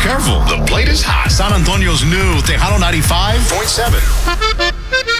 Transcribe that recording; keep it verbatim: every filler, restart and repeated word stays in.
careful. The plate is hot. San Antonio's new Tejano ninety-five point seven.